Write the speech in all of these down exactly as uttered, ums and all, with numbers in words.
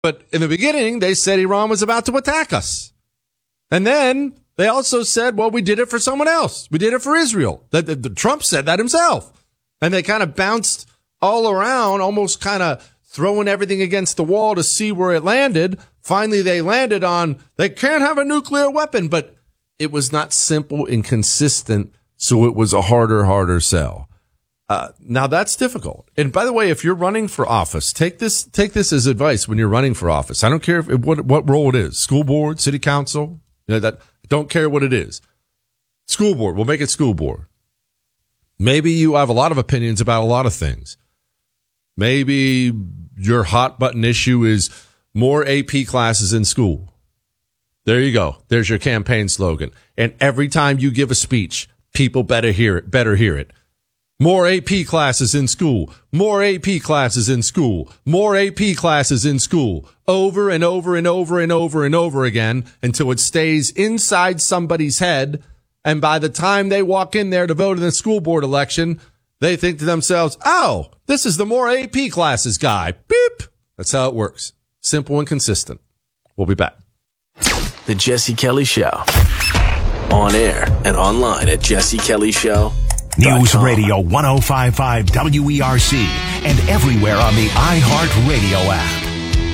But in the beginning, they said Iran was about to attack us. And then they also said, well, we did it for someone else. We did it for Israel. That the, the, Trump said that himself. And they kind of bounced all around, almost kind of throwing everything against the wall to see where it landed. Finally, they landed on, they can't have a nuclear weapon, but it was not simple and consistent. So it was a harder, harder sell. Uh, now that's difficult. And by the way, if you're running for office, take this, take this as advice when you're running for office. I don't care if, what, what role it is, school board, city council, you know, that don't care what it is. School board, we'll make it school board. Maybe you have a lot of opinions about a lot of things. Maybe your hot button issue is more A P classes in school. There you go. There's your campaign slogan. And every time you give a speech, people better hear it, better hear it. More A P classes in school, more A P classes in school, more A P classes in school, over and over and over and over and over again until it stays inside somebody's head. And by the time they walk in there to vote in the school board election, they think to themselves, oh, this is the more A P classes guy. Beep. That's how it works. Simple and consistent. We'll be back. The Jesse Kelly Show. On air and online at Jesse Kelly Show. News Radio one oh five point five W E R C and everywhere on the iHeartRadio app.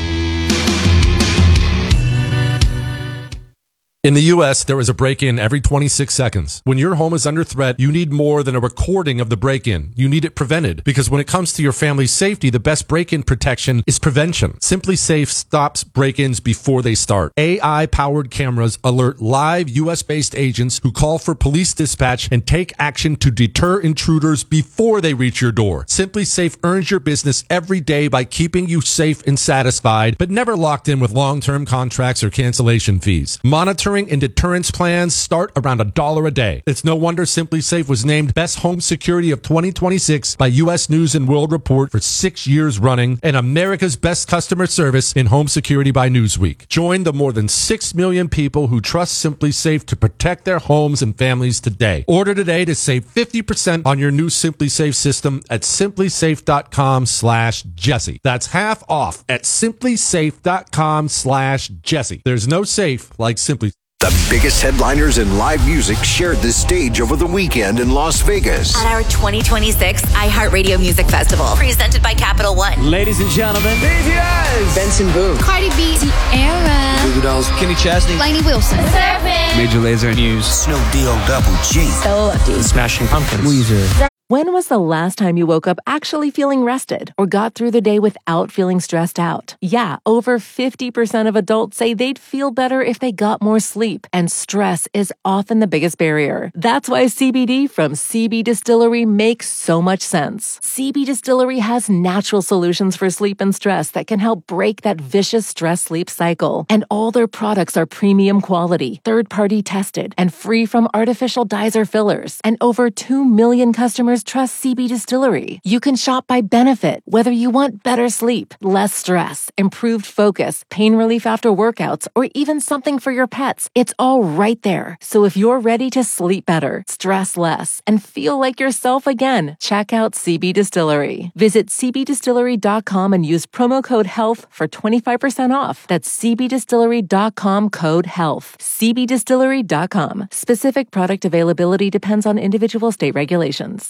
In the U S, there is a break-in every twenty-six seconds. When your home is under threat, you need more than a recording of the break-in. You need it prevented, because when it comes to your family's safety, the best break-in protection is prevention. Simply Safe stops break-ins before they start. A I-powered cameras alert live U S-based agents who call for police dispatch and take action to deter intruders before they reach your door. Simply Safe earns your business every day by keeping you safe and satisfied, but never locked in with long-term contracts or cancellation fees. Monitoring and deterrence plans start around a dollar a day. It's no wonder Simply Safe was named Best Home Security of twenty twenty-six by U S News and World Report for six years running, and America's Best Customer Service in Home Security by Newsweek. Join the more than six million people who trust Simply Safe to protect their homes and families today. Order today to save fifty percent on your new Simply Safe system at simplysafe.com slash Jesse. That's half off at simplysafe.com slash Jesse. There's no safe like Simply Safe. The biggest headliners in live music shared the stage over the weekend in Las Vegas. At our twenty twenty-six iHeartRadio Music Festival, presented by Capital One. Ladies and gentlemen, B T S, Benson Boone, Cardi B, Tierra, Goo Goo Dolls, Kenny Chesney, Lainey Wilson, Surfing, Major Lazer, News, Snoop D O Double G, Stella Lefty, Smashing Pumpkins, Weezer. When was the last time you woke up actually feeling rested or got through the day without feeling stressed out? Yeah, over fifty percent of adults say they'd feel better if they got more sleep, and stress is often the biggest barrier. That's why C B D from C B Distillery makes so much sense. C B Distillery has natural solutions for sleep and stress that can help break that vicious stress-sleep cycle. And all their products are premium quality, third-party tested, and free from artificial dyes or fillers. And over two million customers trust C B Distillery. You can shop by benefit, whether you want better sleep, less stress, improved focus, pain relief after workouts, or even something for your pets. It's all right there. So if you're ready to sleep better, stress less, and feel like yourself again, check out C B Distillery. Visit c b distillery dot com and use promo code HEALTH for twenty-five percent off. That's c b distillery dot com code HEALTH. c b distillery dot com. Specific product availability depends on individual state regulations.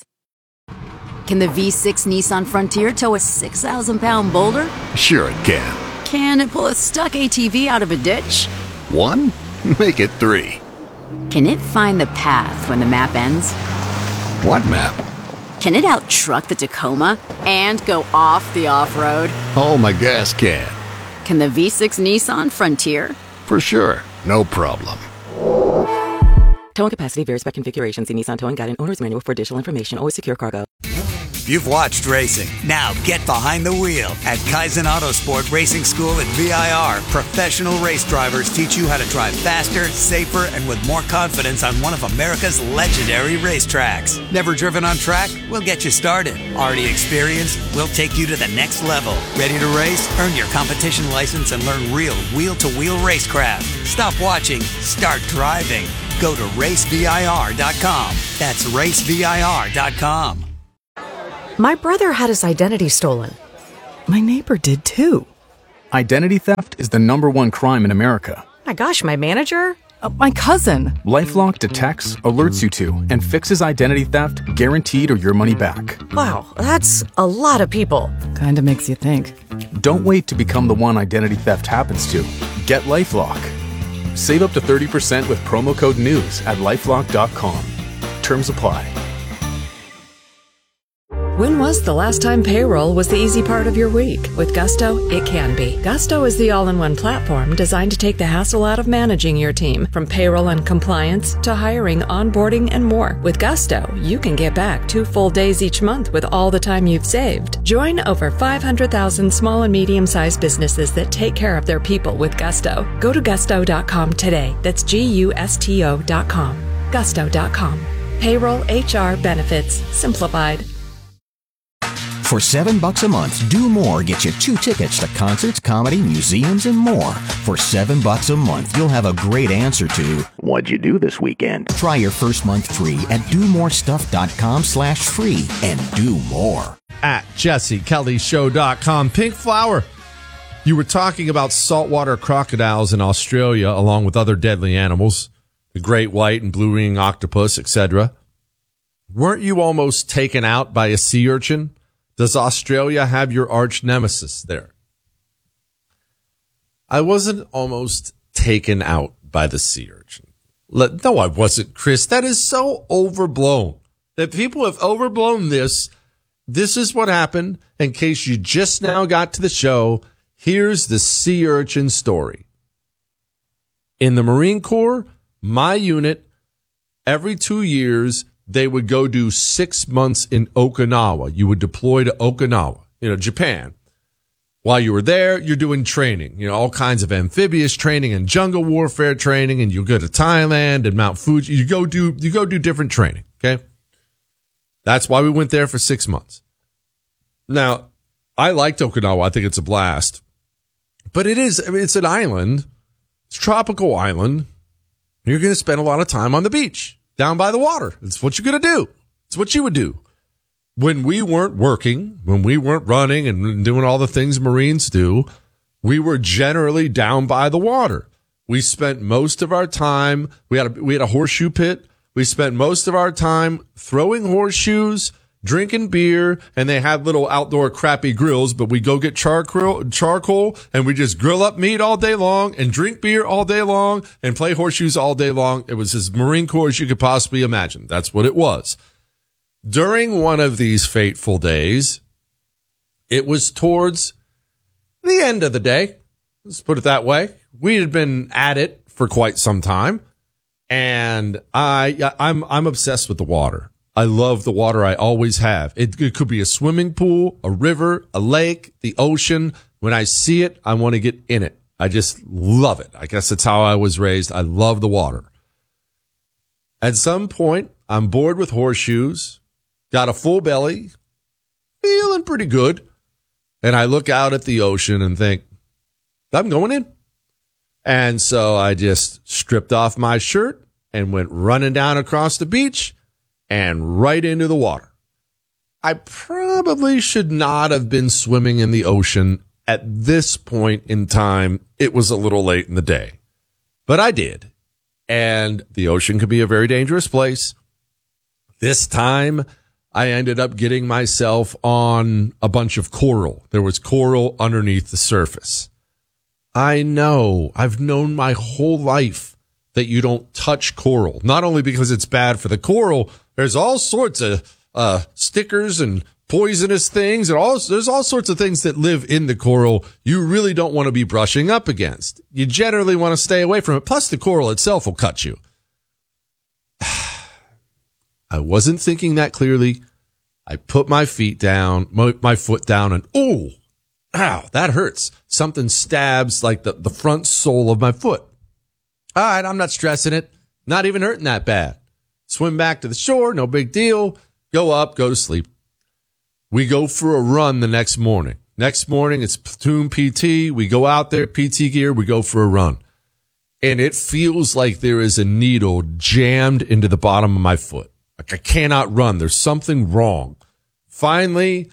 Can the V six Nissan Frontier tow a six thousand pound boulder? Sure it can. Can it pull a stuck A T V out of a ditch? One? Make it three. Can it find the path when the map ends? What map? Can it out-truck the Tacoma and go off the off-road? Oh, my gas can. Can the V six Nissan Frontier? For sure. No problem. Towing capacity varies by configuration. See Nissan Towing Guide and Owner's Manual for additional information. Always secure cargo. You've watched racing. Now get behind the wheel. At Kaizen Autosport Racing School at V I R, professional race drivers teach you how to drive faster, safer, and with more confidence on one of America's legendary racetracks. Never driven on track? We'll get you started. Already experienced? We'll take you to the next level. Ready to race? Earn your competition license and learn real wheel-to-wheel racecraft. Stop watching. Start driving. Go to race V I R dot com. That's race V I R dot com. My brother had his identity stolen. My neighbor did too. Identity theft is the number one crime in America. My gosh, my manager? Uh, my cousin. LifeLock detects, alerts you to, and fixes identity theft guaranteed or your money back. Wow, that's a lot of people. Kinda makes you think. Don't wait to become the one identity theft happens to. Get LifeLock. Save up to thirty percent with promo code NEWS at lifelock dot com. Terms apply. When was the last time payroll was the easy part of your week? With Gusto, it can be. Gusto is the all-in-one platform designed to take the hassle out of managing your team, from payroll and compliance to hiring, onboarding, and more. With Gusto, you can get back two full days each month with all the time you've saved. Join over five hundred thousand small and medium-sized businesses that take care of their people with Gusto. Go to gusto dot com today. That's G U S T O dot com. gusto dot com. Payroll, H R, benefits, simplified. For seven bucks a month, Do More gets you two tickets to concerts, comedy, museums, and more. For seven bucks a month, you'll have a great answer to what'd you do this weekend? Try your first month free at do more stuff dot com slash free and do more. At Jesse Kelly Show dot com. Pink Flower, you were talking about saltwater crocodiles in Australia along with other deadly animals, the great white and blue ring octopus, et cetera. Weren't you almost taken out by a sea urchin? Does Australia have your arch nemesis there? I wasn't almost taken out by the sea urchin. Let, no, I wasn't, Chris. That is so overblown. That people have overblown this. This is what happened. In case you just now got to the show, here's the sea urchin story. In the Marine Corps, my unit, every two years, they would go do six months in Okinawa. You would deploy to Okinawa, you know, Japan. While you were there, you're doing training, you know, all kinds of amphibious training and jungle warfare training, and you go to Thailand and Mount Fuji. You go do, you go do different training. Okay. That's why we went there for six months. Now, I liked Okinawa. I think it's a blast, but it is, I mean, it's an island. It's a tropical island. You're going to spend a lot of time on the beach. Down by the water. It's what you're going to do. It's what you would do. When we weren't working, when we weren't running and doing all the things Marines do, we were generally down by the water. We spent most of our time, we had a, we had a horseshoe pit. We spent most of our time throwing horseshoes, drinking beer, and they had little outdoor crappy grills, but we go get charcoal, charcoal and we just grill up meat all day long and drink beer all day long and play horseshoes all day long. It was as Marine Corps as you could possibly imagine. That's what it was. During one of these fateful days, it was towards the end of the day. Let's put it that way. We had been at it for quite some time, and I, I'm, I'm obsessed with the water. I love the water. I always have. It, it could be a swimming pool, a river, a lake, the ocean. When I see it, I want to get in it. I just love it. I guess that's how I was raised. I love the water. At some point, I'm bored with horseshoes, got a full belly, feeling pretty good. And I look out at the ocean and think, I'm going in. And so I just stripped off my shirt and went running down across the beach and right into the water. I probably should not have been swimming in the ocean at this point in time. It was a little late in the day, but I did. And the ocean can be a very dangerous place. This time I ended up getting myself on a bunch of coral. There was coral underneath the surface. I know, I've known my whole life that you don't touch coral, not only because it's bad for the coral. There's all sorts of uh, stickers and poisonous things, and all there's all sorts of things that live in the coral you really don't want to be brushing up against. You generally want to stay away from it. Plus, the coral itself will cut you. I wasn't thinking that clearly. I put my feet down, my, my foot down, and oh, ow, that hurts. Something stabs like the, the front sole of my foot. All right, I'm not stressing it. Not even hurting that bad. Swim back to the shore, no big deal. Go up, go to sleep. We go for a run the next morning. Next morning, it's platoon P T. We go out there, P T gear, we go for a run. And it feels like there is a needle jammed into the bottom of my foot. Like I cannot run. There's something wrong. Finally, I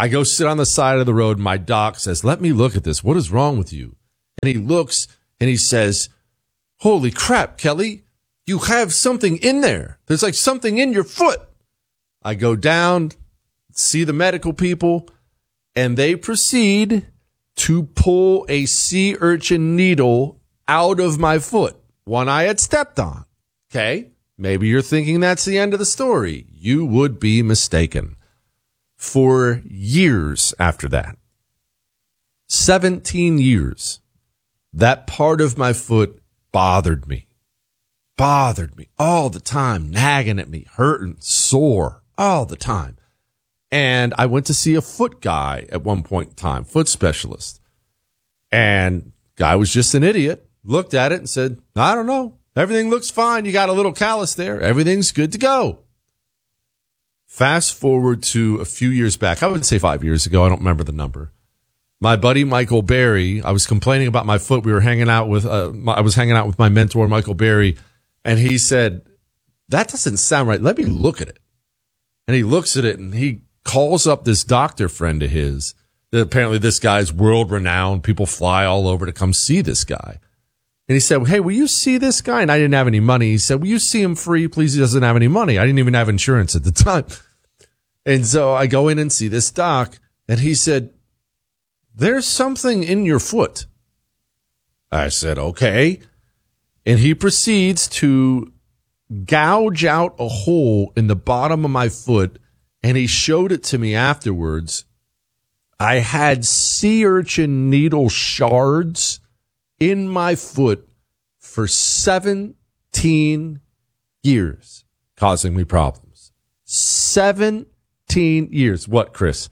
I go sit on the side of the road. My doc says, let me look at this. What is wrong with you? And he looks and he says, holy crap, Kelly, you have something in there. There's like something in your foot. I go down, see the medical people, and they proceed to pull a sea urchin needle out of my foot, one I had stepped on. Okay, maybe you're thinking that's the end of the story. You would be mistaken. For years after that, seventeen years, that part of my foot bothered me, bothered me all the time, nagging at me, hurting, sore all the time. And I went to see a foot guy at one point in time, foot specialist. And guy was just an idiot, looked at it and said, I don't know. Everything looks fine. You got a little callus there. Everything's good to go. Fast forward to a few years back. I would say five years ago. I don't remember the number. My buddy, Michael Berry, I was complaining about my foot. We were hanging out with, uh, my, I was hanging out with my mentor, Michael Berry. And he said, that doesn't sound right. Let me look at it. And he looks at it and he calls up this doctor friend of his. Apparently this guy's world renowned. People fly all over to come see this guy. And he said, hey, will you see this guy? And I didn't have any money. He said, will you see him free? Please. He doesn't have any money. I didn't even have insurance at the time. And so I go in and see this doc and he said, there's something in your foot. I said, okay. And he proceeds to gouge out a hole in the bottom of my foot. And he showed it to me afterwards. I had sea urchin needle shards in my foot for seventeen years, causing me problems. seventeen years. What, Chris?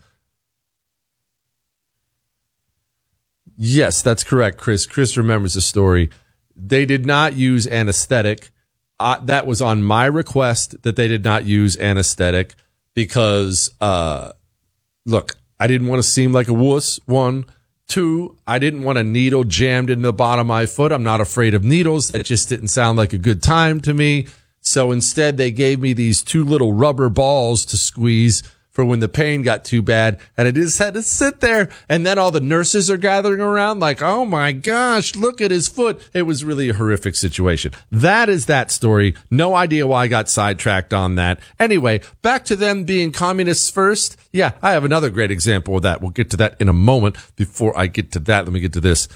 Yes, that's correct, Chris. Chris remembers the story. They did not use anesthetic. Uh, that was on my request that they did not use anesthetic because, uh, look, I didn't want to seem like a wuss, one. Two, I didn't want a needle jammed in the bottom of my foot. I'm not afraid of needles. That just didn't sound like a good time to me. So instead, they gave me these two little rubber balls to squeeze for when the pain got too bad. And I just had to sit there. And then all the nurses are gathering around like, oh my gosh, look at his foot. It was really a horrific situation. That is that story. No idea why I got sidetracked on that. Anyway, back to them being communists first. Yeah, I have another great example of that. We'll get to that in a moment. Before I get to that, let me get to this.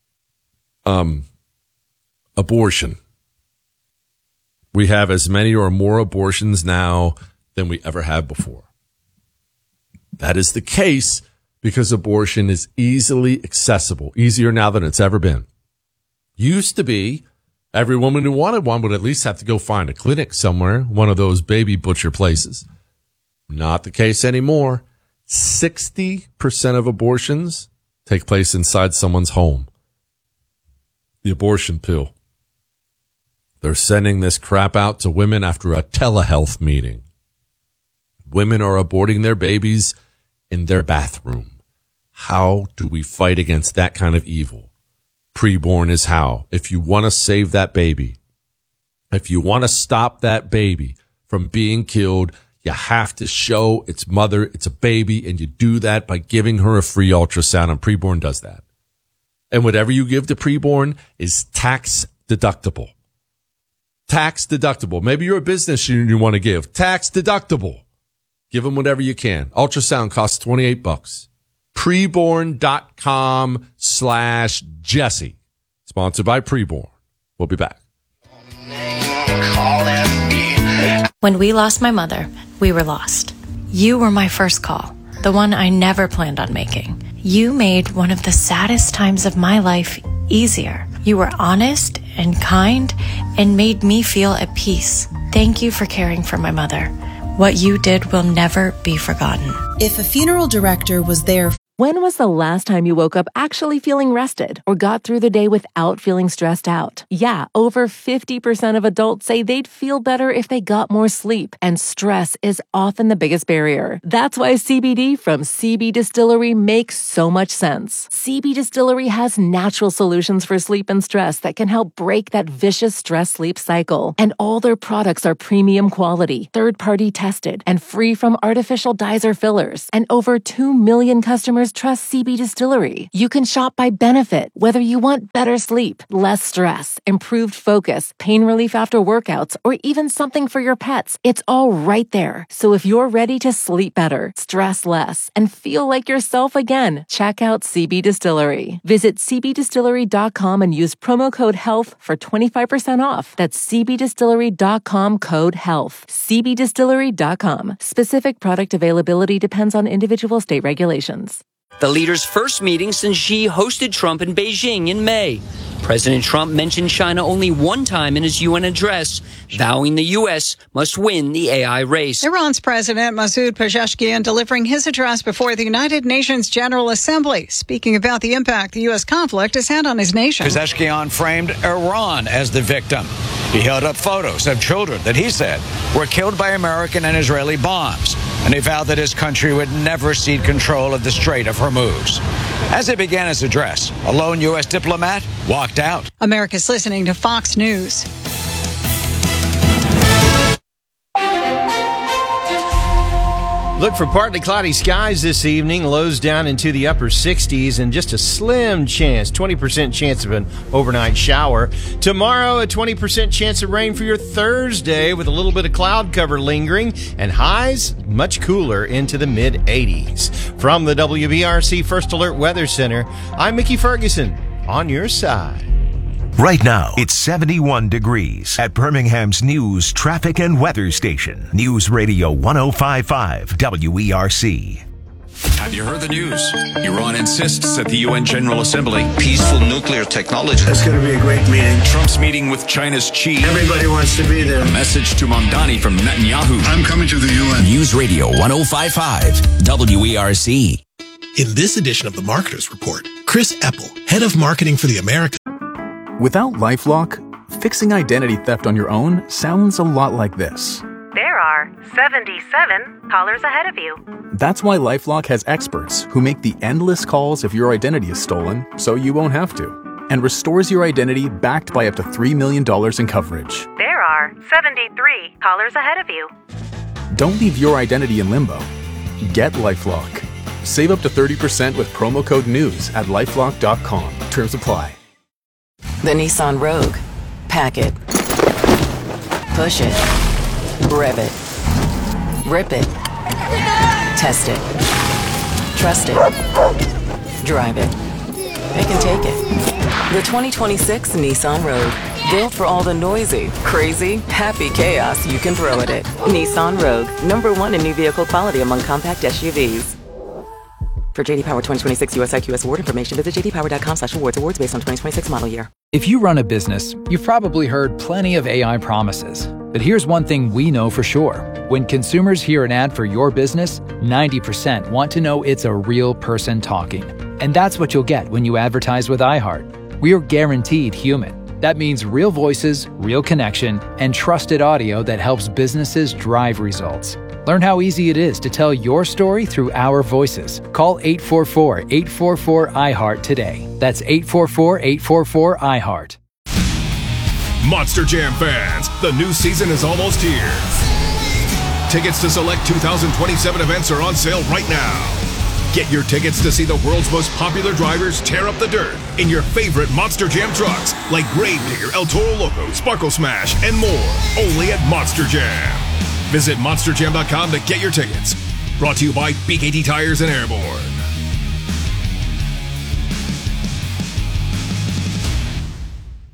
Um, abortion. We have as many or more abortions now than we ever have before. That is the case because abortion is easily accessible, easier now than it's ever been. Used to be every woman who wanted one would at least have to go find a clinic somewhere, one of those baby butcher places. Not the case anymore. sixty percent of abortions take place inside someone's home. The abortion pill. They're sending this crap out to women after a telehealth meeting. Women are aborting their babies in their bathroom. How do we fight against that kind of evil? Preborn is how. If you want to save that baby, if you want to stop that baby from being killed, you have to show its mother it's a baby, and you do that by giving her a free ultrasound, and Preborn does that. And whatever you give to Preborn is tax deductible. Tax deductible. Maybe you're a business you, you want to give. Tax deductible. Give them whatever you can. Ultrasound costs twenty-eight bucks. Preborn.com slash Jesse. Sponsored by Preborn. We'll be back. When we lost my mother, we were lost. You were my first call, the one I never planned on making. You made one of the saddest times of my life easier. You were honest and kind and made me feel at peace. Thank you for caring for my mother. What you did will never be forgotten. If a funeral director was there When was the last time you woke up actually feeling rested or got through the day without feeling stressed out? Yeah, over fifty percent of adults say they'd feel better if they got more sleep, and stress is often the biggest barrier. That's why C B D from C B Distillery makes so much sense. C B Distillery has natural solutions for sleep and stress that can help break that vicious stress-sleep cycle. And all their products are premium quality, third-party tested, and free from artificial dyes or fillers. And over two million customers trust C B Distillery. You can shop by benefit, whether you want better sleep, less stress, improved focus, pain relief after workouts, or even something for your pets. It's all right there. So if you're ready to sleep better, stress less, and feel like yourself again, check out C B Distillery. Visit c b distillery dot com and use promo code HEALTH for twenty-five percent off. That's c b distillery dot com code HEALTH. c b distillery dot com. Specific product availability depends on individual state regulations. The leaders' first meeting since Xi hosted Trump in Beijing in May. President Trump mentioned China only one time in his U N address, vowing the U S must win the A I race. Iran's President Masoud Pezeshkian delivering his address before the United Nations General Assembly, speaking about the impact the U S conflict has had on his nation. Pezeshkian framed Iran as the victim. He held up photos of children that he said were killed by American and Israeli bombs, and he vowed that his country would never cede control of the Strait of Hormuz. As he began his address, a lone U S diplomat walked out. America's listening to Fox News. Look for partly cloudy skies this evening, lows down into the upper sixties, and just a slim chance, twenty percent chance of an overnight shower. Tomorrow, a twenty percent chance of rain for your Thursday with a little bit of cloud cover lingering, and highs much cooler into the mid eighties. From the W B R C First Alert Weather Center, I'm Mickey Ferguson, on your side. Right now, it's seventy-one degrees at Birmingham's news, traffic, and weather station. News Radio one oh five point five W E R C. Have you heard the news? Iran insists at the U N General Assembly. Peaceful nuclear technology. It's going to be a great meeting. Trump's meeting with China's Xi. Everybody wants to be there. A message to Mamdani from Netanyahu. I'm coming to the U N. News Radio one oh five point five W E R C. In this edition of the Marketers Report, Chris Eppel, head of marketing for the Americas. Without LifeLock, fixing identity theft on your own sounds a lot like this. There are seventy-seven callers ahead of you. That's why LifeLock has experts who make the endless calls if your identity is stolen, so you won't have to, and restores your identity backed by up to three million dollars in coverage. There are seventy-three callers ahead of you. Don't leave your identity in limbo. Get LifeLock. Save up to thirty percent with promo code NEWS at lifelock dot com. Terms apply. The Nissan Rogue. Pack it. Push it. Rev it. Rip it. Test it. Trust it. Drive it. It can take it. The twenty twenty-six Nissan Rogue. Built for all the noisy, crazy, happy chaos you can throw at it. Nissan Rogue. Number one in new vehicle quality among compact S U Vs. For J D Power twenty twenty-six U S I Q S award information, visit j d power dot com slash awards. Awards based on twenty twenty-six model year. If you run a business, you've probably heard plenty of A I promises. But here's one thing we know for sure. When consumers hear an ad for your business, ninety percent want to know it's a real person talking. And that's what you'll get when you advertise with iHeart. We're guaranteed human. That means real voices, real connection, and trusted audio that helps businesses drive results. Learn how easy it is to tell your story through our voices. Call eight four four, eight four four, I heart today. That's eight four four, eight four four, I heart. Monster Jam fans, the new season is almost here. Tickets to select two thousand twenty-seven events are on sale right now. Get your tickets to see the world's most popular drivers tear up the dirt in your favorite Monster Jam trucks like Gravedigger, El Toro Loco, Sparkle Smash, and more. Only at Monster Jam. Visit monster jam dot com to get your tickets. Brought to you by B K T Tires and Airborne. Hey,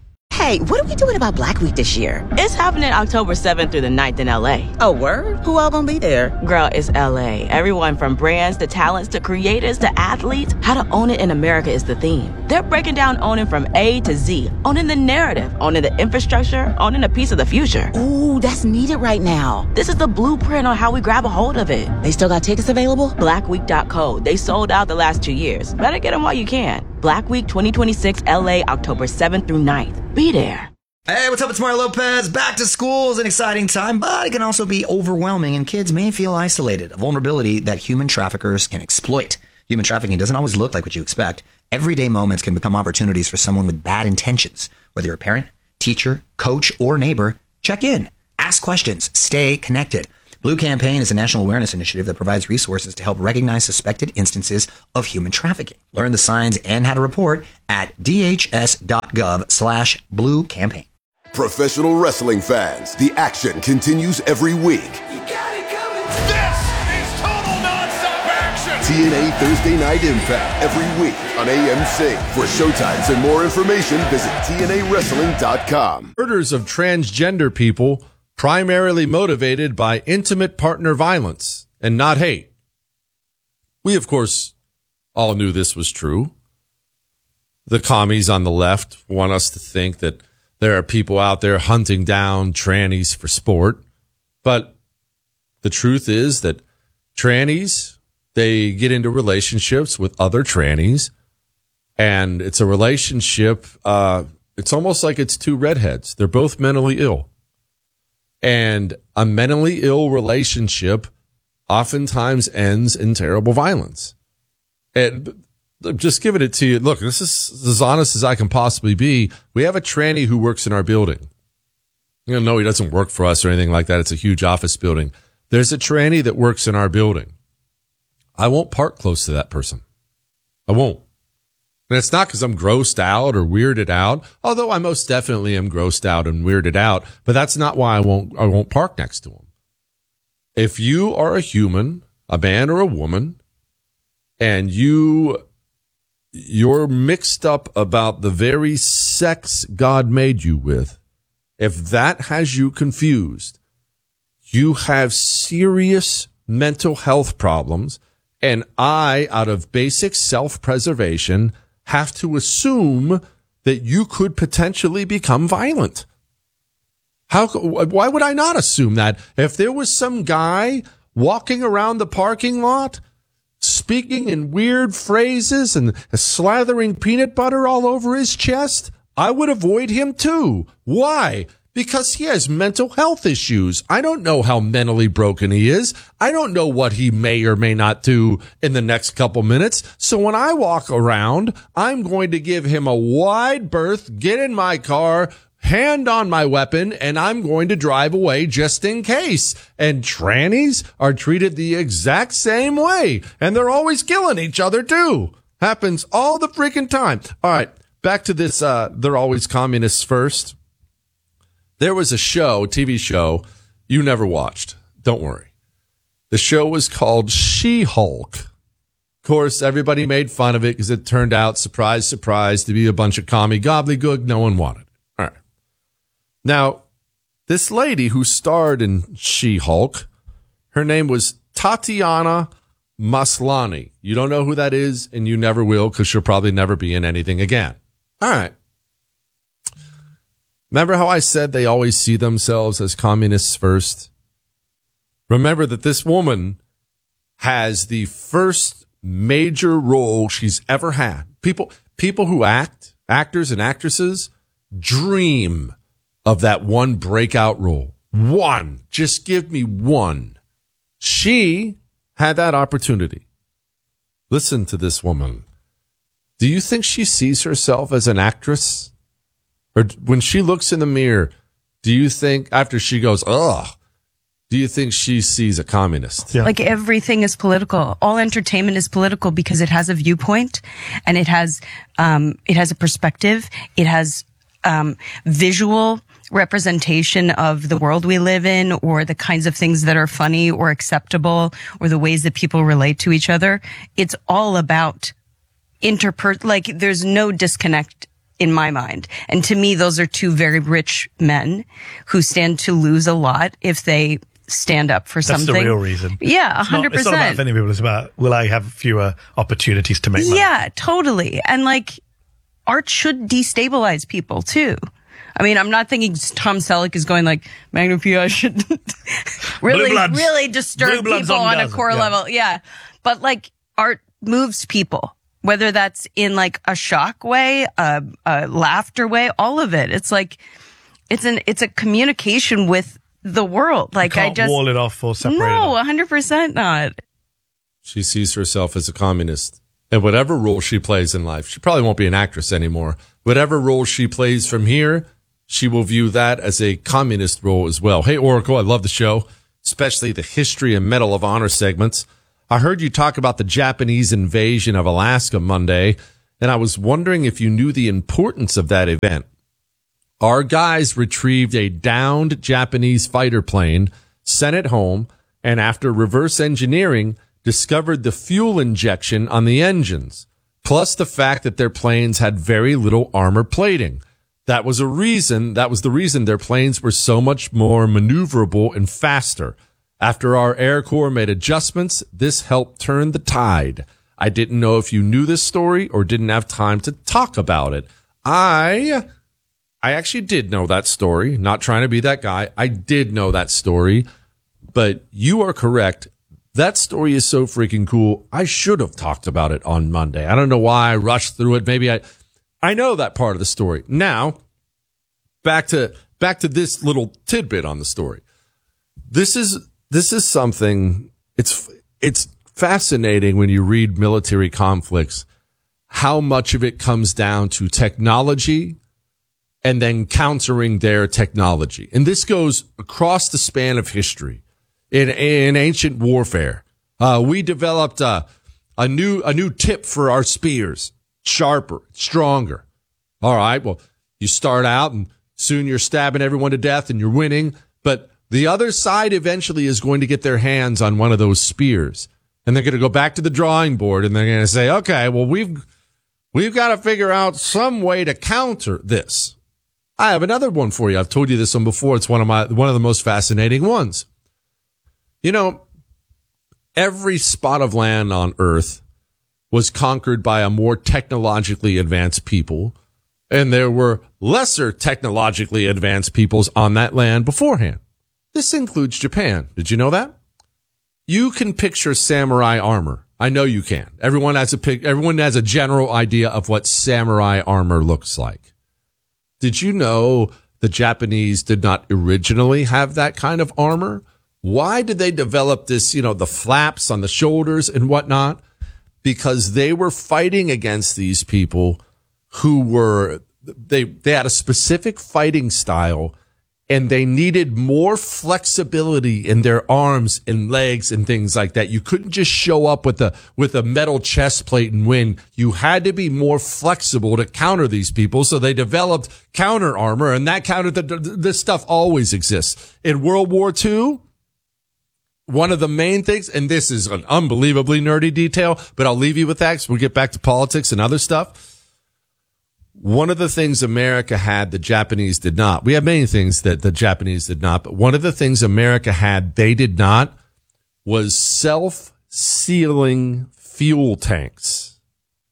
Hey, what are we doing about Black Week this year? It's happening October seventh through the ninth in L A. Oh, word? Who all gonna be there? Girl, it's L A. Everyone from brands to talents to creators to athletes. How to own it in America is the theme. They're breaking down owning from A to Z. Owning the narrative, owning the infrastructure, owning a piece of the future. Ooh, that's needed right now. This is the blueprint on how we grab a hold of it. They still got tickets available? black week dot co. They sold out the last two years. Better get them while you can. Black Week twenty twenty-six L A, October seventh through ninth. Be there. Hey, what's up? It's Mario Lopez. Back to school is an exciting time, but it can also be overwhelming, and kids may feel isolated, a vulnerability that human traffickers can exploit. Human trafficking doesn't always look like what you expect. Everyday moments can become opportunities for someone with bad intentions. Whether you're a parent, teacher, coach, or neighbor, check in, ask questions, stay connected. Blue Campaign is a national awareness initiative that provides resources to help recognize suspected instances of human trafficking. Learn the signs and how to report at dhs.gov slash blue campaign. Professional wrestling fans, the action continues every week. This is total nonstop action. T N A Thursday Night Impact every week on A M C. For showtimes and more information, visit T N A wrestling dot com. Murders of transgender people primarily motivated by intimate partner violence and not hate. We, of course, all knew this was true. The commies on the left want us to think that there are people out there hunting down trannies for sport. But the truth is that trannies, they get into relationships with other trannies, and it's a relationship, uh, it's almost like it's two redheads. They're both mentally ill. And a mentally ill relationship oftentimes ends in terrible violence. And I'm just giving it to you. Look, this is as honest as I can possibly be. We have a tranny who works in our building. You know, no, he doesn't work for us or anything like that. It's a huge office building. There's a tranny that works in our building. I won't park close to that person. I won't. And it's not because I'm grossed out or weirded out, although I most definitely am grossed out and weirded out, but that's not why I won't, I won't park next to him. If you are a human, a man or a woman, and you, you're mixed up about the very sex God made you with, if that has you confused, you have serious mental health problems, and I, out of basic self-preservation, have to assume that you could potentially become violent. How, why would I not assume that? If there was some guy walking around the parking lot, speaking in weird phrases and slathering peanut butter all over his chest, I would avoid him too. Why? Because he has mental health issues. I don't know how mentally broken he is. I don't know what he may or may not do in the next couple minutes. So when I walk around, I'm going to give him a wide berth, get in my car, hand on my weapon, and I'm going to drive away just in case. And trannies are treated the exact same way. And they're always killing each other too. Happens all the freaking time. All right. Back to this. Uh, they're always communists first. There was a show, a T V show, you never watched. Don't worry. The show was called She-Hulk. Of course, everybody made fun of it because it turned out, surprise, surprise, to be a bunch of commie gobbledygook. No one wanted it. All right. Now, this lady who starred in She-Hulk, her name was Tatiana Maslany. You don't know who that is, and you never will because she'll probably never be in anything again. All right. Remember how I said they always see themselves as communists first? Remember that this woman has the first major role she's ever had. People, people who act, actors and actresses, dream of that one breakout role. One. Just give me one. She had that opportunity. Listen to this woman. Do you think she sees herself as an actress? Or when she looks in the mirror, do you think, after she goes, ugh, do you think she sees a communist? Yeah. Like everything is political. All entertainment is political because it has a viewpoint and it has, um, it has a perspective. It has, um, visual representation of the world we live in or the kinds of things that are funny or acceptable or the ways that people relate to each other. It's all about interper, like there's no disconnect in my mind. And to me, those are two very rich men who stand to lose a lot if they stand up for That's something. That's the real reason. Yeah, a hundred It's not about percent. offending people. It's about, will I have fewer opportunities to make money? Yeah, totally. And like, art should destabilize people too. I mean, I'm not thinking Tom Selleck is going like, Magnum P I should really, really disturb people on, on a core yeah. level. Yeah. But like, art moves people, whether that's in like a shock way, a, a laughter way, all of it. It's like, it's an, it's a communication with the world. Like, you can't I just wall it off or separate no, it. a hundred percent not. She sees herself as a communist. And whatever role she plays in life, she probably won't be an actress anymore. Whatever role she plays from here, she will view that as a communist role as well. Hey, Oracle, I love the show, especially the History and Medal of Honor segments. I heard you talk about the Japanese invasion of Alaska Monday, and I was wondering if you knew the importance of that event. Our guys retrieved a downed Japanese fighter plane, sent it home, and after reverse engineering, discovered the fuel injection on the engines, plus the fact that their planes had very little armor plating. That was a reason, that was the reason their planes were so much more maneuverable and faster. After our Air Corps made adjustments, this helped turn the tide. I didn't know if you knew this story or didn't have time to talk about it. I, I actually did know that story. Not trying to be that guy. I did know that story, but you are correct. That story is so freaking cool. I should have talked about it on Monday. I don't know why I rushed through it. Maybe I, I know that part of the story. Now, back to, back to this little tidbit on the story. This is, this is something, it's, it's fascinating when you read military conflicts, how much of it comes down to technology and then countering their technology. And this goes across the span of history. In, in ancient warfare, uh, we developed a, a new, a new tip for our spears. Sharper, stronger. All right. Well, you start out and soon you're stabbing everyone to death and you're winning. But the other side eventually is going to get their hands on one of those spears and they're going to go back to the drawing board and they're going to say, okay, well, we've, we've got to figure out some way to counter this. I have another one for you. I've told you this one before. It's one of my, one of the most fascinating ones. You know, every spot of land on Earth was conquered by a more technologically advanced people, and there were lesser technologically advanced peoples on that land beforehand. This includes Japan. Did you know that? You can picture samurai armor. I know you can. Everyone has a pic- everyone has a general idea of what samurai armor looks like. Did you know the Japanese did not originally have that kind of armor? Why did they develop this, you know, the flaps on the shoulders and whatnot? Because they were fighting against these people who were, they, they had a specific fighting style and they needed more flexibility in their arms and legs and things like that. You couldn't just show up with a, with a metal chest plate and win. You had to be more flexible to counter these people. So they developed counter armor, and that counter, this stuff always exists. In World War Two, one of the main things, and this is an unbelievably nerdy detail, but I'll leave you with that because we'll get back to politics and other stuff. One of the things America had, the Japanese did not. We have many things that the Japanese did not, but one of the things America had, they did not, was self-sealing fuel tanks.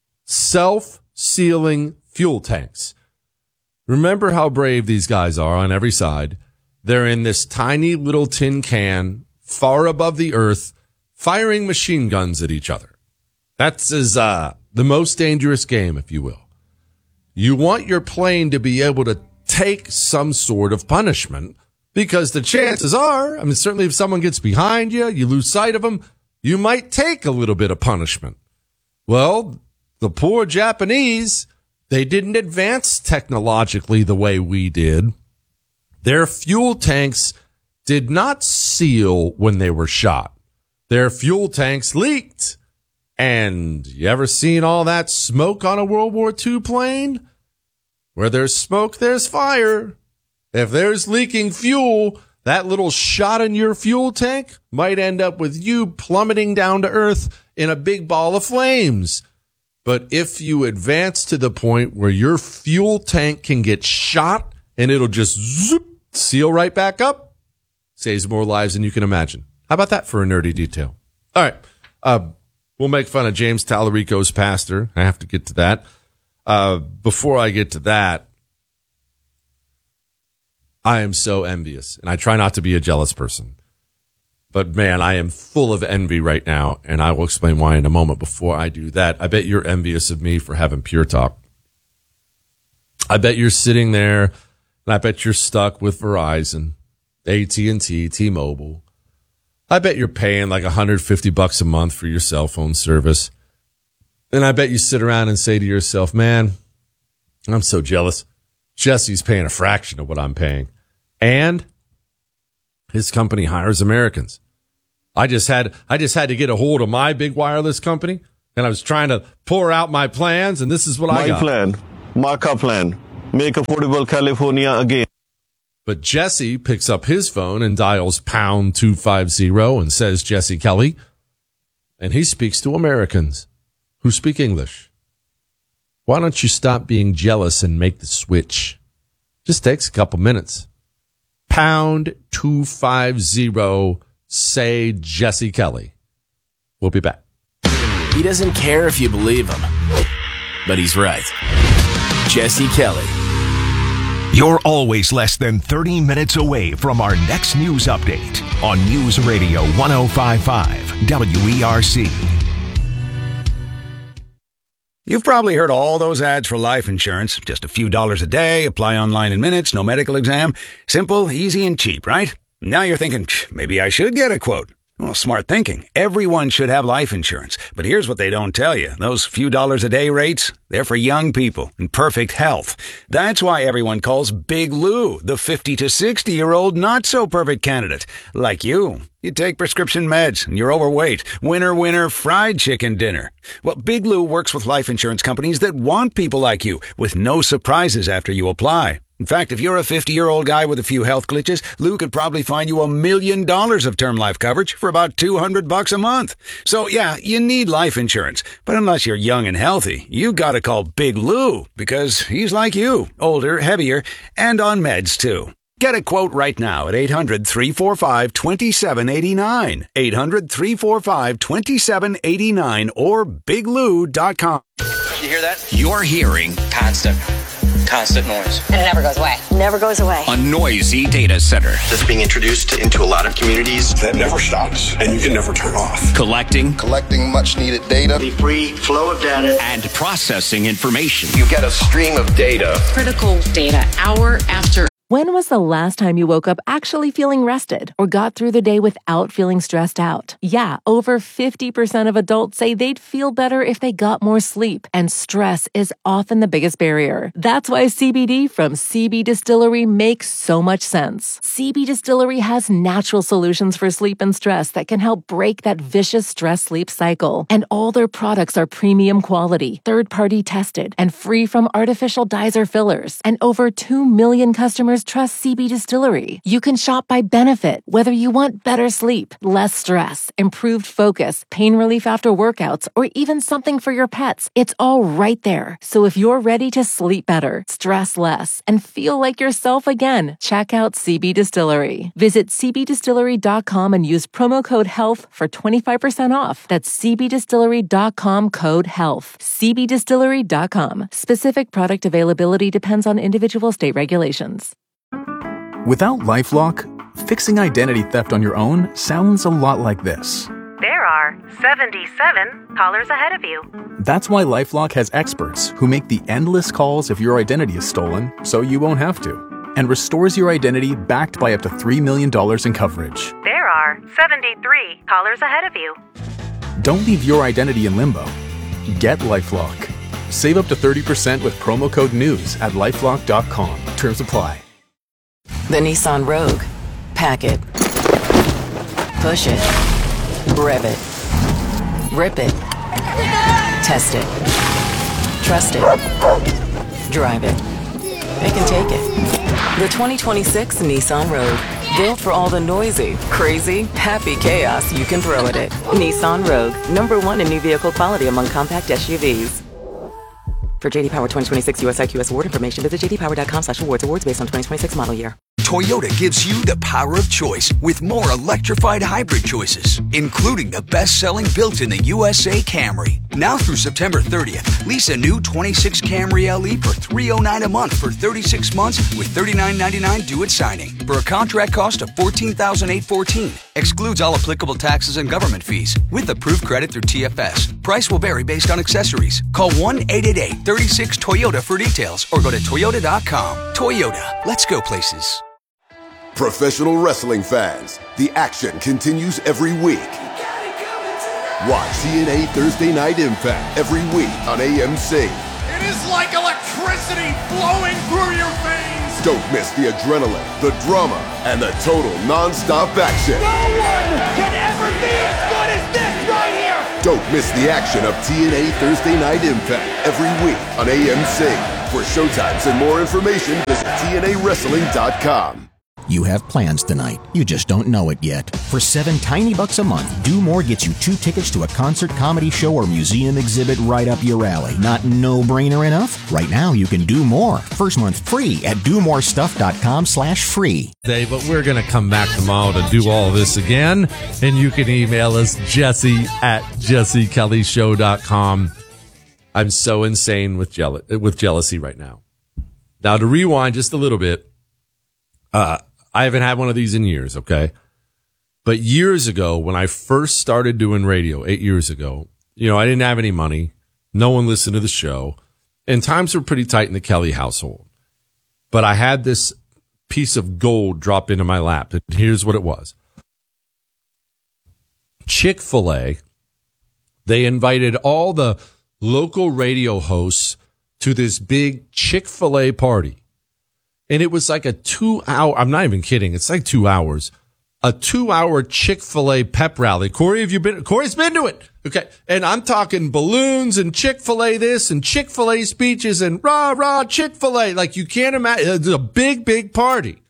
Self-sealing fuel tanks. Remember how brave these guys are on every side. They're in this tiny little tin can far above the earth, firing machine guns at each other. That's as, uh, the most dangerous game, if you will. You want your plane to be able to take some sort of punishment because the chances are, I mean, certainly if someone gets behind you, you lose sight of them, you might take a little bit of punishment. Well, the poor Japanese, they didn't advance technologically the way we did. Their fuel tanks did not seal when they were shot. Their fuel tanks leaked. And you ever seen all that smoke on a World War Two plane? Where there's smoke, there's fire. If there's leaking fuel, that little shot in your fuel tank might end up with you plummeting down to earth in a big ball of flames. But if you advance to the point where your fuel tank can get shot and it'll just zoop, seal right back up, saves more lives than you can imagine. How about that for a nerdy detail? All right. Uh, we'll make fun of James Tallarico's pastor. I have to get to that. Uh, before I get to that, I am so envious, and I try not to be a jealous person. But, man, I am full of envy right now, and I will explain why in a moment. Before I do that, I bet you're envious of me for having Pure Talk. I bet you're sitting there, and I bet you're stuck with Verizon, A T and T, T-Mobile. I bet you're paying like one hundred fifty bucks a month for your cell phone service. And I bet you sit around and say to yourself, man, I'm so jealous. Jesse's paying a fraction of what I'm paying. And his company hires Americans. I just had I just had to get a hold of my big wireless company, and I was trying to pour out my plans, and this is what my I got. My plan, Marca plan, make affordable California again. But Jesse picks up his phone and dials pound two fifty and says Jesse Kelly, and he speaks to Americans who speak English. Why don't you stop being jealous and make the switch? Just takes a couple minutes. Pound two fifty, say Jesse Kelly. We'll be back. He doesn't care if you believe him, but he's right. Jesse Kelly. You're always less than thirty minutes away from our next news update on News Radio ten fifty-five W E R C. You've probably heard all those ads for life insurance. Just a few dollars a day, apply online in minutes, no medical exam. Simple, easy, and cheap, right? Now you're thinking, maybe I should get a quote. Well, smart thinking. Everyone should have life insurance. But here's what they don't tell you. Those few dollars a day rates, they're for young people in perfect health. That's why everyone calls Big Lou the fifty to sixty-year-old not-so-perfect candidate. Like you. You take prescription meds and you're overweight. Winner, winner, fried chicken dinner. Well, Big Lou works with life insurance companies that want people like you with no surprises after you apply. In fact, if you're a fifty-year-old guy with a few health glitches, Lou could probably find you a million dollars of term life coverage for about two hundred bucks a month. So yeah, you need life insurance. But unless you're young and healthy, you gotta call Big Lou because he's like you, older, heavier, and on meds too. Get a quote right now at eight hundred, three four five, two seven eight nine. eight hundred, three four five, two seven eight nine or big lou dot com. You hear that? You're hearing Constant. Constant noise. And it never goes away. Never goes away. a noisy data center. That's being introduced into a lot of communities. That never stops, and you can never turn off. Collecting. Collecting much needed data. The free flow of data. And processing information. You get a stream of data. Critical data, hour after. When was the last time you woke up actually feeling rested or got through the day without feeling stressed out? Yeah, over fifty percent of adults say they'd feel better if they got more sleep, and stress is often the biggest barrier. That's why C B D from C B Distillery makes so much sense. C B Distillery has natural solutions for sleep and stress that can help break that vicious stress-sleep cycle. And all their products are premium quality, third-party tested, and free from artificial dyes or fillers. And over two million customers trust C B Distillery. You can shop by benefit, whether you want better sleep, less stress, improved focus, pain relief after workouts, or even something for your pets. It's all right there. So if you're ready to sleep better, stress less, and feel like yourself again, check out C B Distillery. Visit c b distillery dot com and use promo code HEALTH for twenty-five percent off. That's c b distillery dot com code HEALTH. c b distillery dot com. Specific product availability depends on individual state regulations. Without LifeLock, fixing identity theft on your own sounds a lot like this. There are seventy-seven callers ahead of you. That's why LifeLock has experts who make the endless calls if your identity is stolen, so you won't have to, and restores your identity backed by up to three million dollars in coverage. There are seventy-three callers ahead of you. Don't leave your identity in limbo. Get LifeLock. Save up to thirty percent with promo code NEWS at lifelock dot com. Terms apply. The Nissan Rogue. Pack it. Push it. Rev it. Rip it. Test it. Trust it. Drive it. It can take it. The twenty twenty-six Nissan Rogue. Built for all the noisy, crazy, happy chaos you can throw at it. Nissan Rogue. Number one in new vehicle quality among compact S U Vs. For J D Power twenty twenty-six U S I Q S award information, visit j d power dot com slash awards. Awards based on twenty twenty-six model year. Toyota gives you the power of choice with more electrified hybrid choices, including the best-selling built-in the U S A Camry. Now through September thirtieth, lease a new twenty-six Camry L E for three hundred nine dollars a month for thirty-six months with thirty-nine ninety-nine due at signing for a contract cost of fourteen thousand eight hundred fourteen dollars. Excludes all applicable taxes and government fees with approved credit through T F S. Price will vary based on accessories. Call one eight eight eight, three six, Toyota for details or go to toyota dot com. Toyota, let's go places. Professional wrestling fans, the action continues every week. Watch T N A Thursday Night Impact every week on A M C. It is like electricity flowing through your veins. Don't miss the adrenaline, the drama, and the total non-stop action. No one can ever be as good as this right here. Don't miss the action of T N A Thursday Night Impact every week on A M C. For showtimes and more information, visit T N A wrestling dot com. You have plans tonight. You just don't know it yet. For seven tiny bucks a month, Do More gets you two tickets to a concert, comedy show, or museum exhibit right up your alley. Not no-brainer enough? Right now, you can do more. First month free at do more stuff dot com slash free. But we're going to come back tomorrow to do all this again. And you can email us, Jesse at jesse kelly show dot com. I'm so insane with, jeal- with jealousy right now. Now, to rewind just a little bit, uh, I haven't had one of these in years, okay? But years ago, when I first started doing radio, eight years ago, you know, I didn't have any money. No one listened to the show. And times were pretty tight in the Kelly household. But I had this piece of gold drop into my lap. And here's what it was. Chick-fil-A, they invited all the local radio hosts to this big Chick-fil-A party. And it was like a two hour, I'm not even kidding. It's like two hours, a two hour Chick-fil-A pep rally. Corey, have you been, Corey's been to it. Okay. And I'm talking balloons and Chick-fil-A this and Chick-fil-A speeches and rah, rah, Chick-fil-A. Like you can't imagine. It's a big, big party.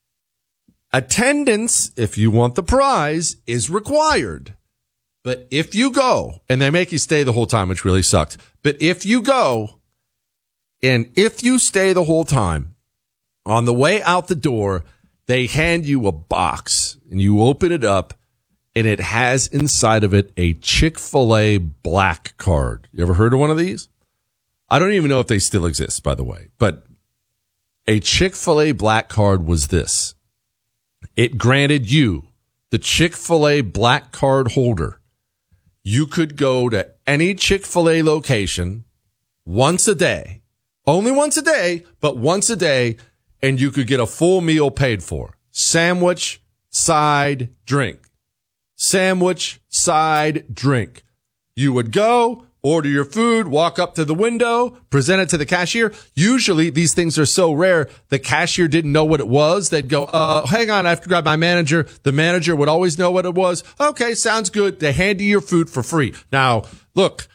Attendance, if you want the prize, is required. But if you go, and they make you stay the whole time, which really sucks. But if you go and if you stay the whole time, on the way out the door, they hand you a box and you open it up and it has inside of it a Chick-fil-A black card. You ever heard of one of these? I don't even know if they still exist, by the way, but a Chick-fil-A black card was this. It granted you, the Chick-fil-A black card holder, you could go to any Chick-fil-A location once a day, only once a day, but once a day, and you could get a full meal paid for. Sandwich, side, drink. Sandwich, side, drink. You would go, order your food, walk up to the window, present it to the cashier. Usually these things are so rare, the cashier didn't know what it was. They'd go, uh, hang on, I have to grab my manager. The manager would always know what it was. Okay, sounds good. They hand you your food for free. Now, look,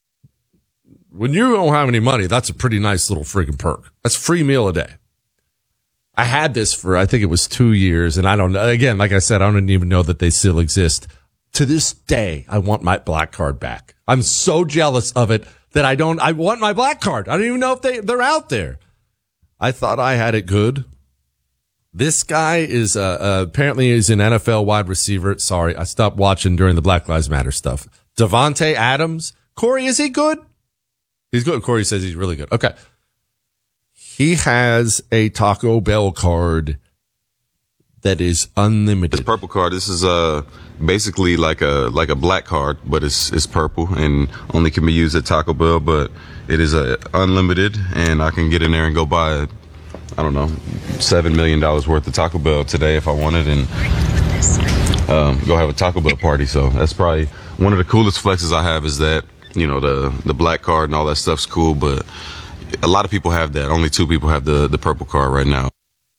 when you don't have any money, that's a pretty nice little friggin' perk. That's a free meal a day. I had this for, I think it was two years. And I don't know. Again, like I said, I don't even know that they still exist. To this day, I want my black card back. I'm so jealous of it that I don't, I want my black card. I don't even know if they, they're out there. I thought I had it good. This guy is, uh, uh apparently is an N F L wide receiver. Sorry, I stopped watching during the Black Lives Matter stuff. Devontae Adams. Corey, is he good? He's good. Corey says he's really good. Okay. He has a Taco Bell card that is unlimited. This purple card. This is uh basically like a like a black card, but it's it's purple and only can be used at Taco Bell. But it is a unlimited, and I can get in there and go buy, I don't know, seven million dollars worth of Taco Bell today if I wanted, and um, go have a Taco Bell party. So that's probably one of the coolest flexes I have. Is that, you know, the the black card and all that stuff's cool, but a lot of people have that. Only two people have the, the purple card right now.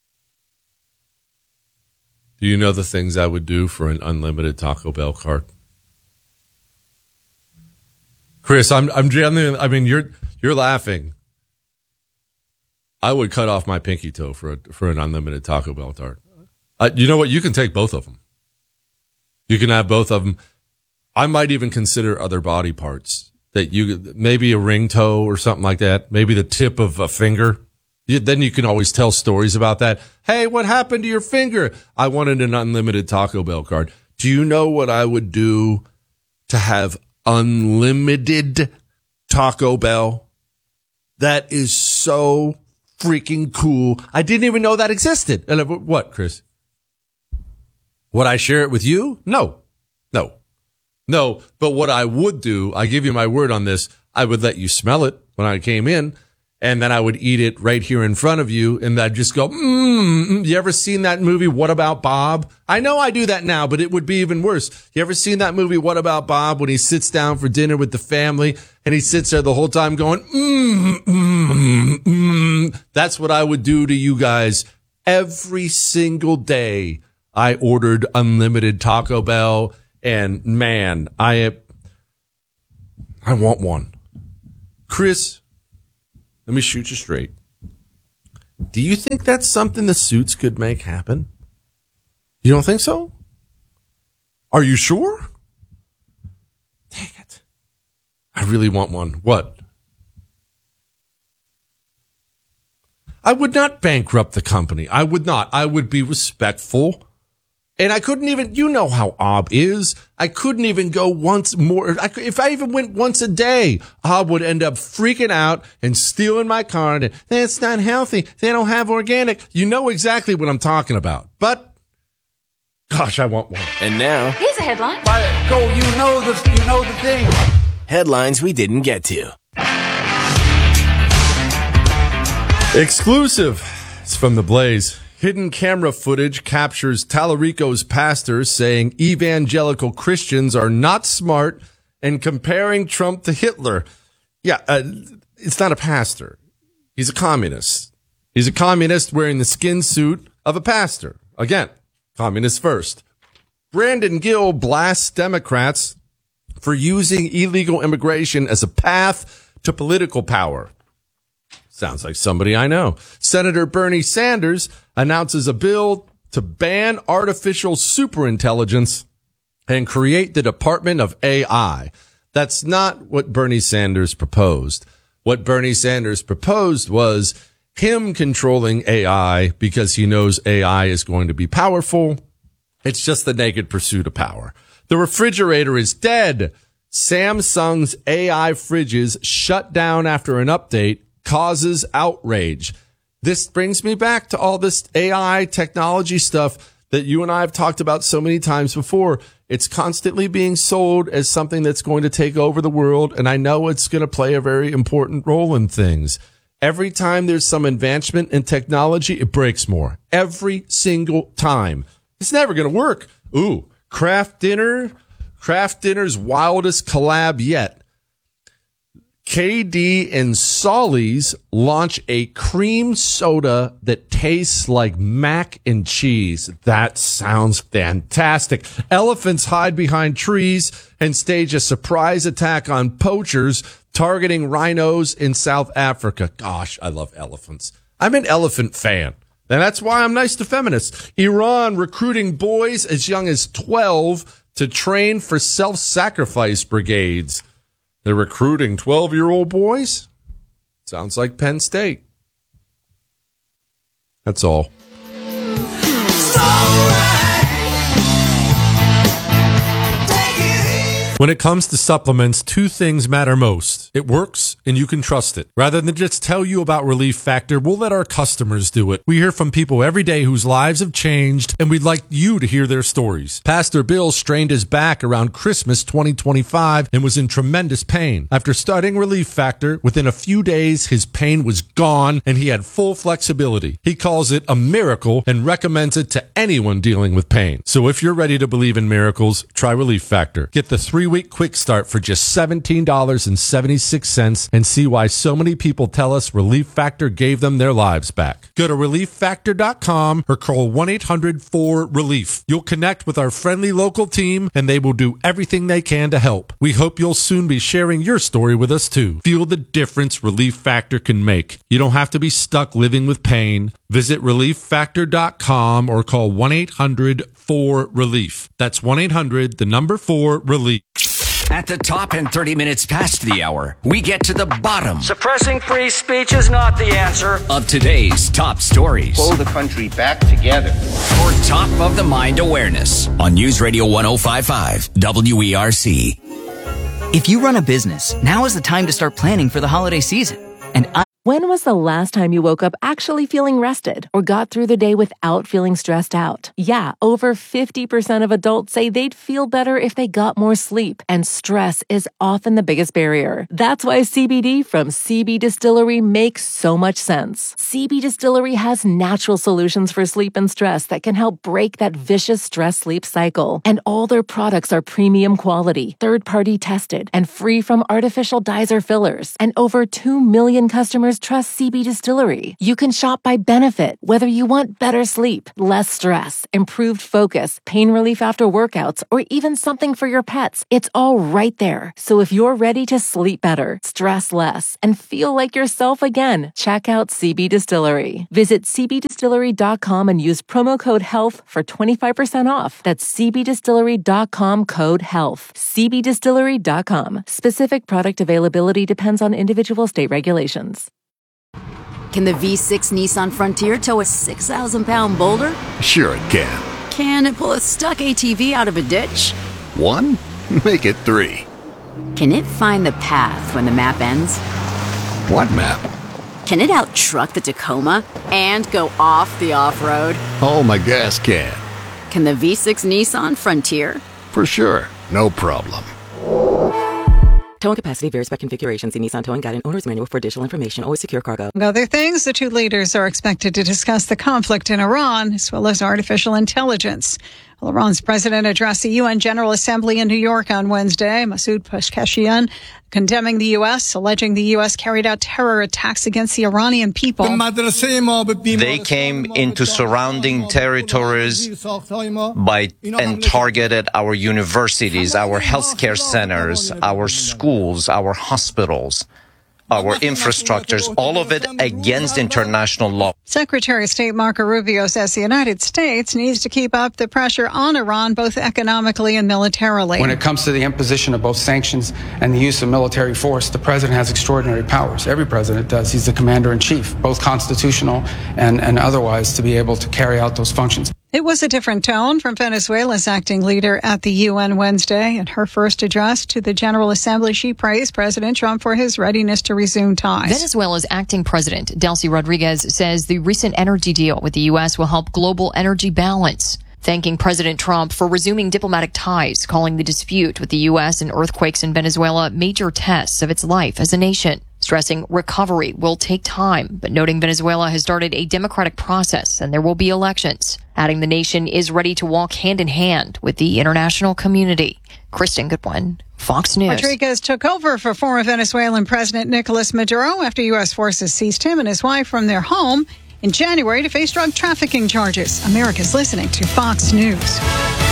Do you know the things I would do for an unlimited Taco Bell card? Chris, I'm I'm genuinely, I mean, you're you're laughing. I would cut off my pinky toe for a, for an unlimited Taco Bell card. Uh, you know what? You can take both of them. You can have both of them. I might even consider other body parts that you, maybe a ring toe or something like that, maybe the tip of a finger. You, then you can always tell stories about that. Hey, what happened to your finger? I wanted an unlimited Taco Bell card. Do you know what I would do to have unlimited Taco Bell? That is so freaking cool. I didn't even know that existed. What, Chris? Would I share it with you? No, no, no. But what I would do, I give you my word on this, I would let you smell it when I came in, and then I would eat it right here in front of you, and I'd just go, mmm. You ever seen that movie, What About Bob? I know I do that now, but it would be even worse. You ever seen that movie, What About Bob, when he sits down for dinner with the family, and he sits there the whole time going, mmm, mmm, mmm. That's what I would do to you guys every single day. I ordered unlimited Taco Bell, and man, I, I want one. Chris, let me shoot you straight. Do you think that's something the Suits could make happen? You don't think so? Are you sure? Dang it. I really want one. What? I would not bankrupt the company. I would not. I would be respectful. And I couldn't even, you know how Ob is. I couldn't even go once more. I, if I even went once a day, Ob would end up freaking out and stealing my card. And that's not healthy. They don't have organic. You know exactly what I'm talking about. But, gosh, I want one. And now, Here's a headline. go, you know the, you know the thing. Headlines we didn't get to. Exclusive. It's from The Blaze. Hidden camera footage captures Tallarico's pastor saying evangelical Christians are not smart and comparing Trump to Hitler. Yeah, uh, it's not a pastor. He's a communist. He's a communist wearing the skin suit of a pastor. Again, communist first. Brandon Gill blasts Democrats for using illegal immigration as a path to political power. Sounds like somebody I know. Senator Bernie Sanders announces a bill to ban artificial superintelligence and create the Department of A I. That's not what Bernie Sanders proposed. What Bernie Sanders proposed was him controlling A I because he knows A I is going to be powerful. It's just the naked pursuit of power. The refrigerator is dead. Samsung's A I fridges shut down after an update causes outrage. This brings me back to all this A I technology stuff that you and I have talked about so many times before. It's constantly being sold as something that's going to take over the world, and I know it's going to play a very important role in things. Every time there's some advancement in technology, it breaks more. Every single time. It's never going to work. Ooh, Kraft Dinner, Kraft Dinner's wildest collab yet. K D and Solly's launch a cream soda that tastes like mac and cheese. That sounds fantastic. Elephants hide behind trees and stage a surprise attack on poachers targeting rhinos in South Africa. Gosh, I love elephants. I'm an elephant fan, and that's why I'm nice to feminists. Iran recruiting boys as young as twelve to train for self-sacrifice brigades. They're recruiting twelve-year-old boys? Sounds like Penn State. That's all. When it comes to supplements, two things matter most. It works, and you can trust it. Rather than just tell you about Relief Factor, we'll let our customers do it. We hear from people every day whose lives have changed, and we'd like you to hear their stories. Pastor Bill strained his back around Christmas twenty twenty-five and was in tremendous pain. After starting Relief Factor, within a few days, his pain was gone, and he had full flexibility. He calls it a miracle and recommends it to anyone dealing with pain. So if you're ready to believe in miracles, try Relief Factor. Get the three week quick start for just seventeen dollars and seventy-six cents and see why so many people tell us Relief Factor gave them their lives back. Go to relief factor dot com or call one eight hundred four relief. You'll connect with our friendly local team and they will do everything they can to help. We hope you'll soon be sharing your story with us too. Feel the difference Relief Factor can make. You don't have to be stuck living with pain. Visit relief factor dot com or call one eight hundred four relief. That's one eight hundred, the number four, relief. At the top and thirty minutes past the hour, we get to the bottom. Suppressing free speech is not the answer. Of today's top stories. Pull the country back together. For top of the mind awareness on News Radio one oh five point five W E R C. If you run a business, now is the time to start planning for the holiday season. And I- When was the last time you woke up actually feeling rested or got through the day without feeling stressed out? Yeah, over fifty percent of adults say they'd feel better if they got more sleep, and stress is often the biggest barrier. That's why C B D from C B Distillery makes so much sense. C B Distillery has natural solutions for sleep and stress that can help break that vicious stress-sleep cycle. And all their products are premium quality, third-party tested, and free from artificial dyes or fillers. And over two million customers trust C B Distillery. You can shop by benefit, whether you want better sleep, less stress, improved focus, pain relief after workouts, or even something for your pets. It's all right there. So if you're ready to sleep better, stress less, and feel like yourself again, check out C B Distillery. Visit c b distillery dot com and use promo code HEALTH for twenty-five percent off. That's c b distillery dot com code HEALTH. c b distillery dot com. Specific product availability depends on individual state regulations. Can the V six Nissan Frontier tow a six thousand pound boulder? Sure it can. Can it pull a stuck A T V out of a ditch? One? Make it three. Can it find the path when the map ends? What map? Can it out-truck the Tacoma and go off the off-road? Oh, my gas can. Can the V six Nissan Frontier? For sure. No problem. Towing capacity varies by configuration. See Nissan Towing Guide and Owner's Manual for additional information. Always secure cargo. Other things, the two leaders are expected to discuss the conflict in Iran, as well as artificial intelligence. Well, Iran's president addressed the U N General Assembly in New York on Wednesday. Masoud Pezeshkian condemning the U S, alleging the U S carried out terror attacks against the Iranian people. They came into surrounding territories by and targeted our universities, our healthcare centers, our schools, our hospitals, our infrastructures, all of it against international law. Secretary of State Marco Rubio says the United States needs to keep up the pressure on Iran, both economically and militarily. When it comes to the imposition of both sanctions and the use of military force, the president has extraordinary powers. Every president does. He's the commander-in-chief, both constitutional and, and otherwise, to be able to carry out those functions. It was a different tone from Venezuela's acting leader at the U N Wednesday. In her first address to the General Assembly, she praised President Trump for his readiness to resume ties. Venezuela's acting president, Delcy Rodriguez, says the recent energy deal with the U S will help global energy balance, thanking President Trump for resuming diplomatic ties, calling the dispute with the U S and earthquakes in Venezuela major tests of its life as a nation, stressing recovery will take time, but noting Venezuela has started a democratic process and there will be elections, adding the nation is ready to walk hand in hand with the international community. Kristen Goodwin, Fox News. Rodriguez took over for former Venezuelan President Nicolas Maduro after U S forces seized him and his wife from their home in January to face drug trafficking charges. America's listening to Fox News.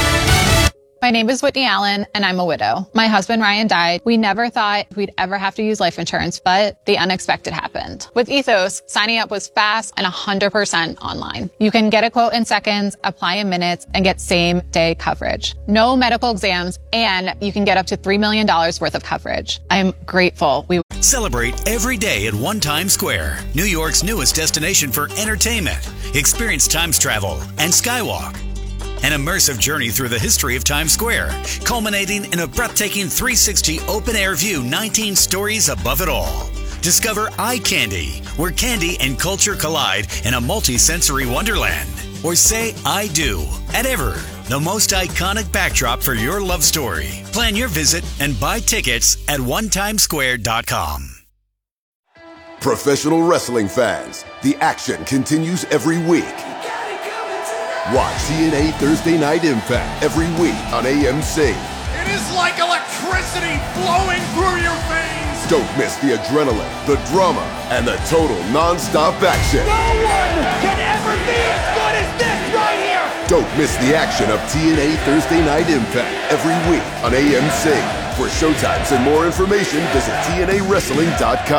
My name is Whitney Allen, and I'm a widow. My husband, Ryan, died. We never thought we'd ever have to use life insurance, but the unexpected happened. With Ethos, signing up was fast and one hundred percent online. You can get a quote in seconds, apply in minutes, and get same-day coverage. No medical exams, and you can get up to three million dollars worth of coverage. I'm grateful. We Celebrate every day at One Times Square, New York's newest destination for entertainment. Experience Times travel and Skywalk. An immersive journey through the history of Times Square, culminating in a breathtaking three sixty open-air view, nineteen stories above it all. Discover Eye Candy, where candy and culture collide in a multi-sensory wonderland. Or say I do at Ever, the most iconic backdrop for your love story. Plan your visit and buy tickets at one times square dot com. Professional wrestling fans, the action continues every week. Watch T N A Thursday Night Impact every week on A M C. It is like electricity flowing through your veins. Don't miss the adrenaline, the drama, and the total non-stop action. No one can ever be as good as this right here. Don't miss the action of T N A Thursday Night Impact every week on A M C. For showtimes and more information, visit T N A wrestling dot com.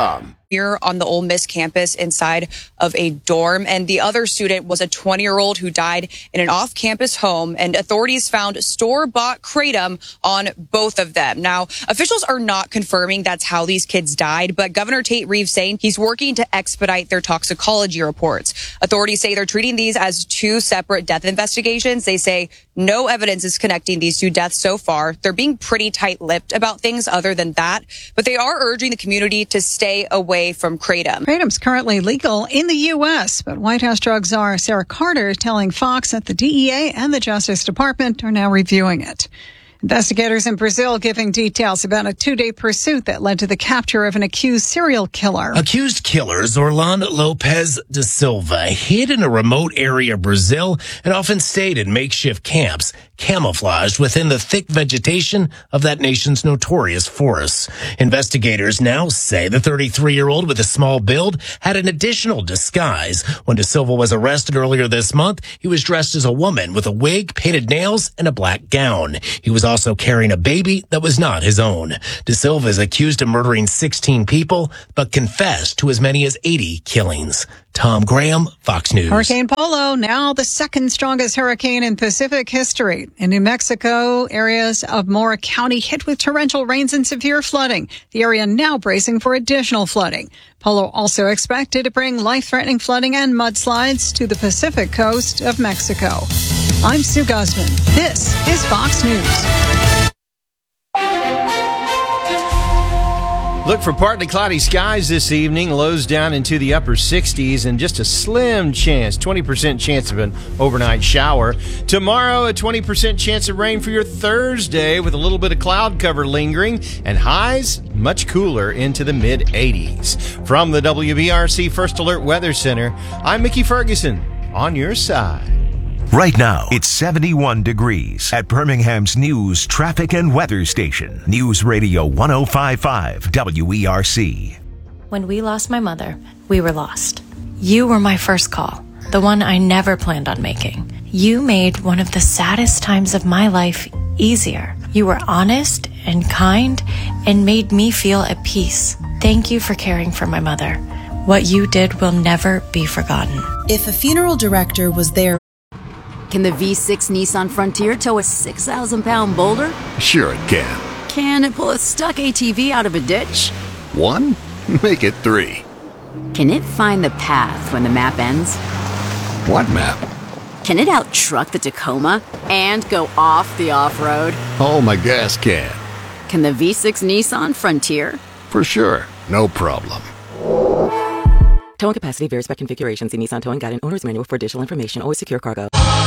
here on the Ole Miss campus inside of a dorm. And the other student was a twenty-year-old who died in an off-campus home. And authorities found store-bought kratom on both of them. Now, officials are not confirming that's how these kids died, but Governor Tate Reeves saying he's working to expedite their toxicology reports. Authorities say they're treating these as two separate death investigations. They say no evidence is connecting these two deaths so far. They're being pretty tight-lipped about things other than that, but they are urging the community to stay away from kratom. Kratom's currently legal in the U S, but White House drug czar Sarah Carter telling Fox that the D E A and the Justice Department are now reviewing it. Investigators in Brazil giving details about a two-day pursuit that led to the capture of an accused serial killer. Accused killers Orlando Lopez da Silva hid in a remote area of Brazil and often stayed in makeshift camps, camouflaged within the thick vegetation of that nation's notorious forests. Investigators now say the thirty-three-year-old with a small build had an additional disguise. When da Silva was arrested earlier this month, he was dressed as a woman with a wig, painted nails, and a black gown. He was also carrying a baby that was not his own. Da Silva is accused of murdering sixteen people, but confessed to as many as eighty killings. Tom Graham, Fox News. Hurricane Polo, now the second strongest hurricane in Pacific history. In New Mexico, areas of Mora County hit with torrential rains and severe flooding. The area now bracing for additional flooding. Polo also expected to bring life-threatening flooding and mudslides to the Pacific coast of Mexico. I'm Sue Guzman. This is Fox News. Look for partly cloudy skies this evening, lows down into the upper sixties, and just a slim chance, twenty percent chance of an overnight shower. Tomorrow, a twenty percent chance of rain for your Thursday with a little bit of cloud cover lingering, and highs much cooler into the mid eighties. From the W B R C First Alert Weather Center, I'm Mickey Ferguson, on your side. Right now, it's seventy-one degrees at Birmingham's news, traffic, and weather station. News Radio one oh five point five W E R C. When we lost my mother, we were lost. You were my first call, the one I never planned on making. You made one of the saddest times of my life easier. You were honest and kind and made me feel at peace. Thank you for caring for my mother. What you did will never be forgotten. If a funeral director was there... Can the V six Nissan Frontier tow a six thousand pound boulder? Sure it can. Can it pull a stuck A T V out of a ditch? One? Make it three. Can it find the path when the map ends? What map? Can it out-truck the Tacoma and go off the off-road? Oh, my gas can. Can the V six Nissan Frontier? For sure. No problem. Towing capacity varies by configuration. See Nissan Towing Guide and Owner's Manual for additional information. Always secure cargo.